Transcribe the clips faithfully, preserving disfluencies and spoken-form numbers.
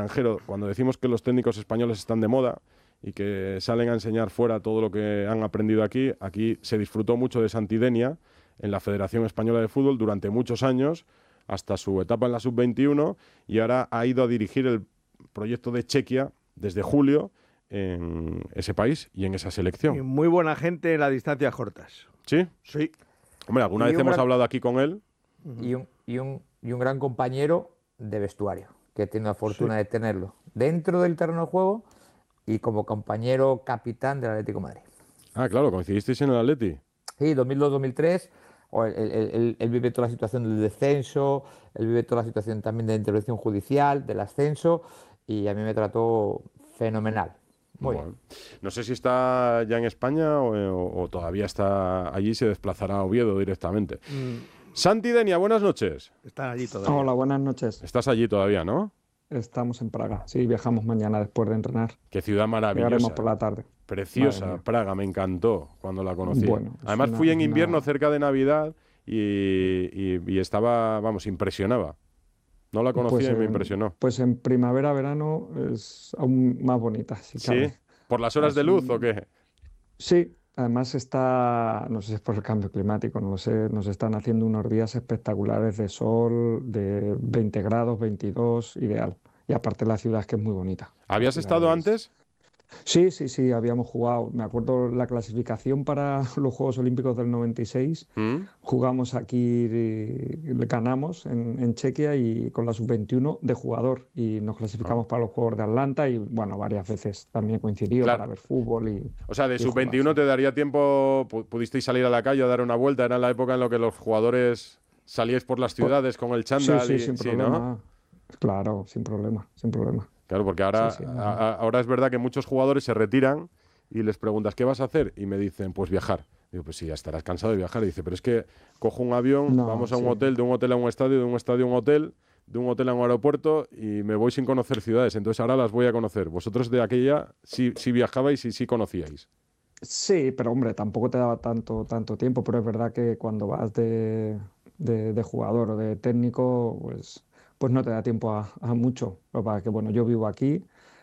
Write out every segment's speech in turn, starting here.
extranjero, cuando decimos que los técnicos españoles están de moda y que salen a enseñar fuera todo lo que han aprendido aquí, aquí se disfrutó mucho de Santidenia en la Federación Española de Fútbol durante muchos años, hasta su etapa en la sub veintiuno, y ahora ha ido a dirigir el proyecto de Chequia desde julio en ese país y en esa selección. Y muy buena gente en las distancias cortas. ¿Sí? Sí. Hombre, alguna Y vez un hemos gran- hablado aquí con él. y un, y, un, y un gran compañero de vestuario, que tiene la fortuna de tenerlo dentro del terreno de juego y como compañero capitán del Atlético de Madrid. Ah, claro, coincidisteis en el Atleti. Sí, dos mil dos dos mil tres, o él, él- él- él vive toda la situación del descenso, él vive toda la situación también de la intervención judicial, del ascenso, y a mí me trató fenomenal. Muy Bueno, bien. no sé si está ya en España o, o- o todavía está allí y se desplazará a Oviedo directamente. Mm, Santi Denia, buenas noches. están allí todavía. Hola, buenas noches. Estás allí todavía, ¿no? Estamos en Praga. Sí, viajamos mañana después de entrenar. Qué ciudad Llegaremos maravillosa. por la tarde. Preciosa, Madre mía. Praga, me encantó cuando la conocí. Bueno, es Además una- fui en es invierno una- cerca de Navidad y, y- y estaba, vamos, impresionaba. No la conocía Pues y me en- impresionó. Pues en primavera, verano es aún más bonita, si ¿Sí? cabe. ¿Por las horas Es de luz un- o qué? Sí, además está, no sé si es por el cambio climático, no lo sé, nos están haciendo unos días espectaculares de sol, de veinte grados, veintidós, ideal. Y aparte la ciudad es que es muy bonita. La ¿Habías ciudad estado es- antes? Sí, sí, sí, habíamos jugado. Me acuerdo la clasificación para los Juegos Olímpicos del noventa y seis. ¿Mm? Jugamos aquí, eh, le ganamos en, en Chequia y con la sub veintiuno de jugador y nos clasificamos para los Juegos de Atlanta y bueno, varias veces también coincidido Claro. para ver fútbol y O sea, de y sub jugar, veintiuno sí. te daría tiempo, pu- pudisteis salir a la calle a dar una vuelta. Era la época en la que los jugadores salíais por las ciudades con el Sí, chándal. sí, y- sin sí, ¿no? problema. Claro, sin problema, sin problema. Claro, porque ahora, Sí, sí, no. a- a- ahora es verdad que muchos jugadores se retiran y les preguntas, ¿qué vas a hacer? Y me dicen, pues viajar. Digo, pues sí, ya estarás cansado de viajar. Y dice, pero es que cojo un avión, No, vamos a un sí. hotel, de un hotel a un estadio, de un estadio a un hotel, de un hotel a un aeropuerto y me voy sin conocer ciudades. Entonces ahora las voy a conocer. Vosotros de aquella sí, sí viajabais y sí conocíais. Sí, pero hombre, tampoco te daba tanto, tanto tiempo, pero es verdad que cuando vas de, de- de jugador o de técnico, pues, pues no te da tiempo a, a mucho. Lo que pasa es que, bueno, yo vivo aquí,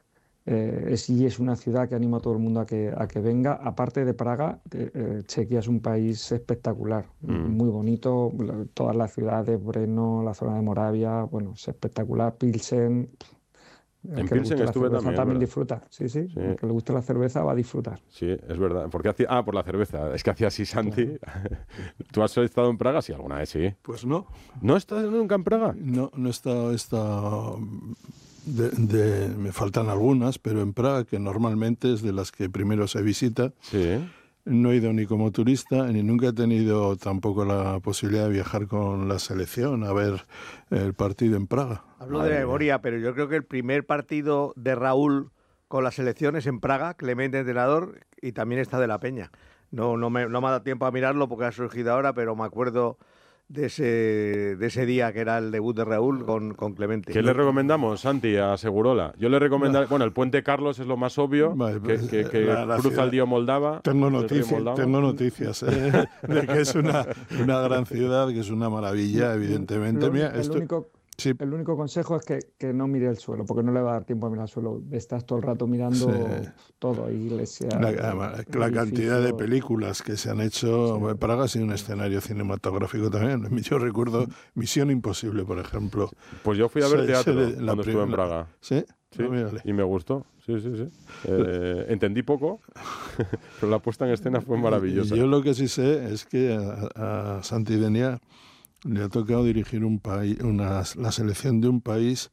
eh, es, y es una ciudad que animo a todo el mundo a que, a que venga. Aparte de Praga, eh, eh, Chequia es un país espectacular, Mm. muy bonito, la- todas las ciudades, Brno, la zona de Moravia, bueno, es espectacular, Pilsen. El En que le Pilsen guste la estuve cerveza también, también ¿verdad? disfruta, sí, sí, Sí. el que le guste la cerveza va a disfrutar. Sí, es verdad. Porque hacía, ah, por la cerveza. Es que hacía así, Santi. ¿Tú has estado en Praga? Sí, alguna vez sí. Pues no, ¿No estás nunca en Praga? no, no he estado, he estado de, de- me faltan algunas, pero en Praga, que normalmente es de las que primero se visita, Sí. no he ido ni como turista, ni nunca he tenido tampoco la posibilidad de viajar con la selección a ver el partido en Praga. Hablo Madre de mía. memoria, pero yo creo que el primer partido de Raúl con la selección es en Praga, Clemente entrenador, y también está de la Peña. No, no, me, no me ha dado tiempo a mirarlo porque ha surgido ahora, pero me acuerdo de ese, de ese día que era el debut de Raúl con, con Clemente. ¿Qué le recomendamos, Santi, a Segurola? Yo le recomendaría... Bueno, el Puente Carlos es lo más obvio, Vale, que, pues, que- que la- la cruza ciudad- el río Moldava. Tengo el río noticias, Moldava. tengo noticias ¿eh? de que es una, una gran ciudad, que es una maravilla, evidentemente. Lo- Mira, el, esto- único, sí, el único consejo es que, que no mire el suelo, porque no le va a dar tiempo a mirar el suelo. Estás todo el rato mirando Sí. todo, iglesia, la, la- la cantidad de edificios. películas que se han hecho. Praga ha sido un escenario cinematográfico también. Yo recuerdo Misión Imposible, por ejemplo. Pues yo fui a ver Se- teatro se- la cuando pri- estuve en la- Praga. ¿Sí? Sí, Ah, mírale. y me gustó. Sí, sí, sí. Eh, entendí poco, pero la puesta en escena fue maravillosa. Yo lo que sí sé es que a, a Santi Denia le ha tocado dirigir un país, una, la selección de un país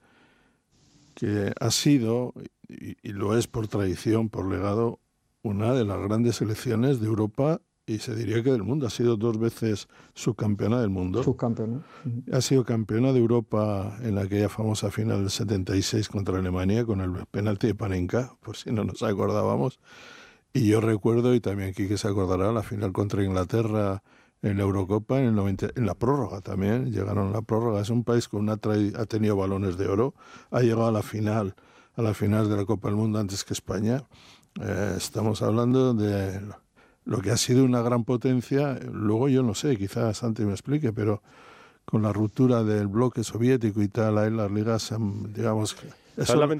que ha sido, y, y lo es por tradición, por legado, una de las grandes selecciones de Europa y se diría que del mundo. Ha sido dos veces subcampeona del mundo. Subcampeón, ¿no? Ha sido campeona de Europa en aquella famosa final del setenta y seis contra Alemania con el penalti de Panenka, por si no nos acordábamos. Y yo recuerdo, y también Quique se acordará, la final contra Inglaterra en la Eurocopa, en el noventa, en la prórroga también, llegaron a la prórroga. Es un país con una tradi- ha tenido balones de oro, ha llegado a la final, a la final de la Copa del Mundo antes que España. Eh, estamos hablando de lo que ha sido una gran potencia. Luego yo no sé, quizás Santi me explique, pero con la ruptura del bloque soviético y tal, ahí las ligas, han, digamos, que ¿Sabes eso, la